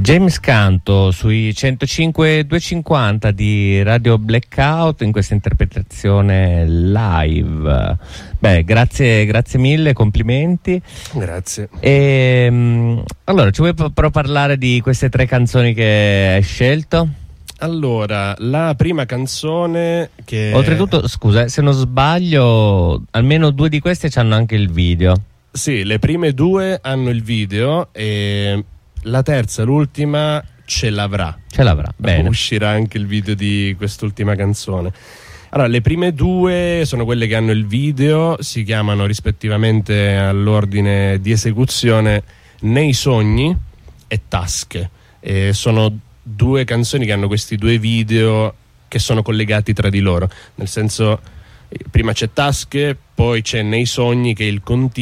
James Canto sui 105.250 di Radio Blackout in questa interpretazione live. Beh, grazie mille, complimenti. Grazie. Allora, ci vuoi però parlare di queste 3 canzoni che hai scelto? Allora, la prima canzone che... Oltretutto, scusa, se non sbaglio, almeno 2 di queste hanno anche il video. Sì, le prime 2 hanno il video e la terza, l'ultima, ce l'avrà. Bene. Uscirà anche il video di quest'ultima canzone. Allora, le prime 2 sono quelle che hanno il video, si chiamano rispettivamente all'ordine di esecuzione Nei sogni e Tasche. E sono 2 canzoni che hanno questi 2 video che sono collegati tra di loro, nel senso, prima c'è Tasche, poi c'è Nei sogni che è il continuo